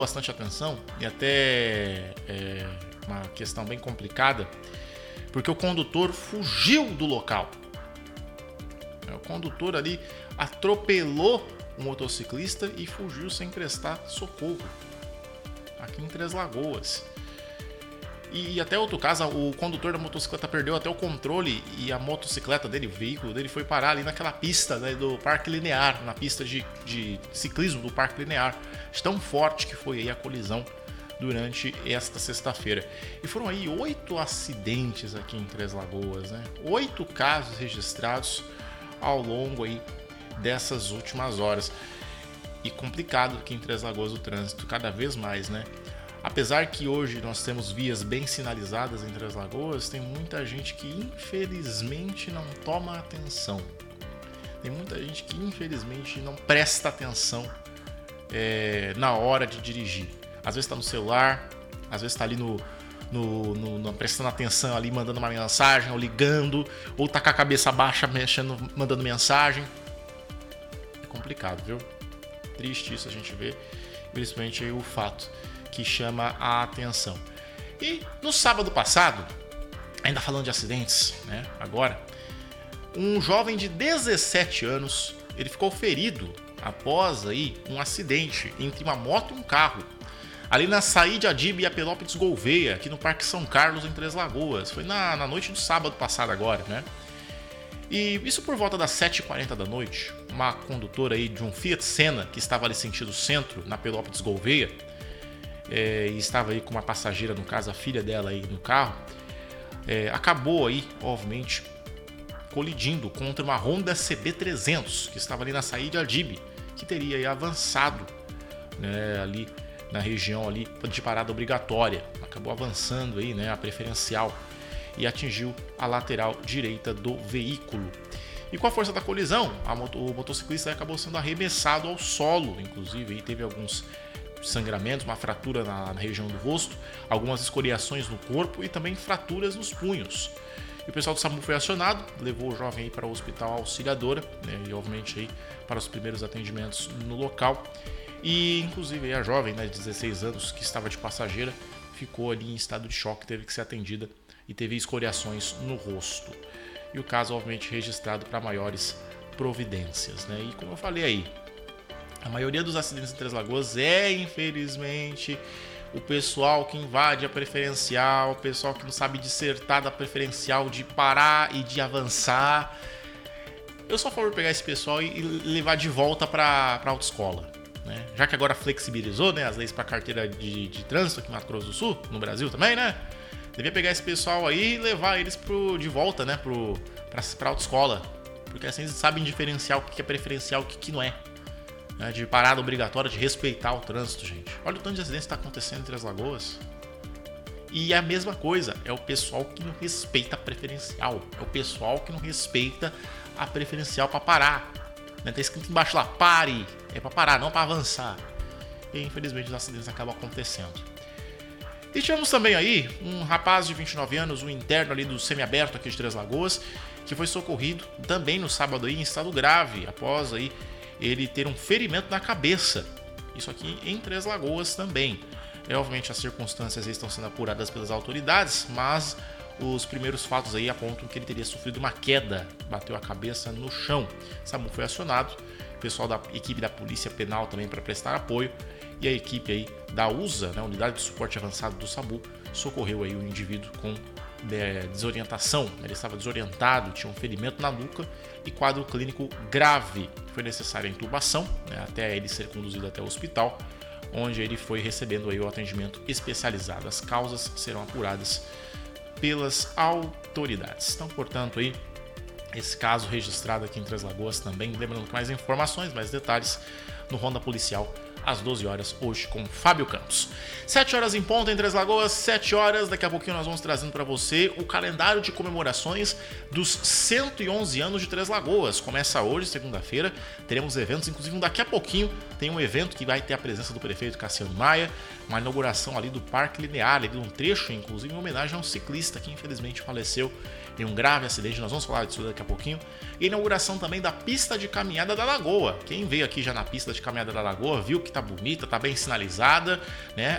bastante atenção e até uma questão bem complicada, porque o condutor fugiu do local. O condutor ali atropelou o motociclista e fugiu sem prestar socorro, aqui em Três Lagoas. E até outro caso, o condutor da motocicleta perdeu até o controle e a motocicleta dele, o veículo dele, foi parar ali naquela pista, né, do Parque Linear, na pista de ciclismo do Parque Linear. Tão forte que foi aí a colisão durante esta sexta-feira. E foram aí 8 acidentes aqui em Três Lagoas, né? 8 casos registrados ao longo aí dessas últimas horas. E complicado aqui em Três Lagoas o trânsito, cada vez mais, né? Apesar que hoje nós temos vias bem sinalizadas em Três Lagoas, tem muita gente que infelizmente não toma atenção. Tem muita gente que infelizmente não presta atenção na hora de dirigir. Às vezes está no celular, às vezes está ali prestando atenção ali, mandando uma mensagem, ou ligando, ou tá com a cabeça baixa, mandando mensagem. É complicado, viu? Triste isso a gente vê, principalmente aí o fato que chama a atenção. E no sábado passado, ainda falando de acidentes, né? Agora, um jovem de 17 anos, ele ficou ferido após aí um acidente entre uma moto e um carro, ali na saída Adib e a Pelópolis Gouveia, aqui no Parque São Carlos, em Três Lagoas. Foi na noite do sábado passado agora, né? E isso por volta das 7h40 da noite, uma condutora aí de um Fiat Senna, que estava ali sentido centro, na Pelópolis Gouveia, e estava aí com uma passageira, no caso a filha dela aí no carro, acabou aí, obviamente, colidindo contra uma Honda CB300, que estava ali na saída Adib, que teria aí avançado, né, ali na região ali de parada obrigatória. Acabou avançando aí, né, a preferencial e atingiu a lateral direita do veículo. E com a força da colisão, o motociclista acabou sendo arremessado ao solo, inclusive aí teve alguns sangramentos, uma fratura na região do rosto, algumas escoriações no corpo e também fraturas nos punhos. E o pessoal do SAMU foi acionado, levou o jovem aí para o Hospital Auxiliadora, né, e obviamente aí para os primeiros atendimentos no local. E inclusive aí a jovem, né, de 16 anos, que estava de passageira, ficou ali em estado de choque, teve que ser atendida e teve escoriações no rosto. E o caso obviamente registrado para maiores providências, né? E como eu falei aí, a maioria dos acidentes em Três Lagoas infelizmente, o pessoal que invade a preferencial, o pessoal que não sabe dissertar da preferencial, de parar e de avançar. Eu só for pegar esse pessoal e levar de volta para a autoescola, né? Já que agora flexibilizou, né, as leis para carteira de trânsito aqui em Mato Grosso do Sul, no Brasil também, né? Devia pegar esse pessoal aí e levar eles de volta, né, para a autoescola. Porque assim eles sabem diferenciar o que é preferencial e o que não é. De parada obrigatória, de respeitar o trânsito, gente. Olha o tanto de acidentes que está acontecendo em Três Lagoas. E é a mesma coisa, é o pessoal que não respeita a preferencial. É o pessoal que não respeita a preferencial para parar. Tá escrito embaixo lá, pare. É para parar, não para avançar. E infelizmente os acidentes acabam acontecendo. E tivemos também aí um rapaz de 29 anos, um interno ali do semiaberto aqui de Três Lagoas, que foi socorrido também no sábado aí em estado grave, após aí ele ter um ferimento na cabeça. Isso aqui em Três Lagoas também. Obviamente as circunstâncias estão sendo apuradas pelas autoridades, mas os primeiros fatos aí apontam que ele teria sofrido uma queda, bateu a cabeça no chão. O SAMU foi acionado, o pessoal da equipe da Polícia Penal também para prestar apoio, e a equipe aí da USA, né, Unidade de Suporte Avançado do SAMU, socorreu aí o indivíduo com desorientação. Ele estava desorientado, tinha um ferimento na nuca e quadro clínico grave. Foi necessária a intubação, né, até ele ser conduzido até o hospital, onde ele foi recebendo aí o atendimento especializado. As causas serão apuradas pelas autoridades. Então, portanto, aí esse caso registrado aqui em Três Lagoas também. Lembrando que mais informações, mais detalhes no Ronda Policial às 12 horas, hoje com Fábio Campos. 7 horas em ponto em Três Lagoas, 7 horas, daqui a pouquinho nós vamos trazendo para você o calendário de comemorações dos 111 anos de Três Lagoas. Começa hoje, segunda-feira, teremos eventos, inclusive daqui a pouquinho tem um evento que vai ter a presença do prefeito Cassiano Maia, uma inauguração ali do Parque Linear, ali de um trecho, inclusive em homenagem a um ciclista que infelizmente faleceu em um grave acidente, nós vamos falar disso daqui a pouquinho. E a inauguração também da pista de caminhada da Lagoa. Quem veio aqui já na pista de caminhada da Lagoa viu que que tá bonita, tá bem sinalizada, né?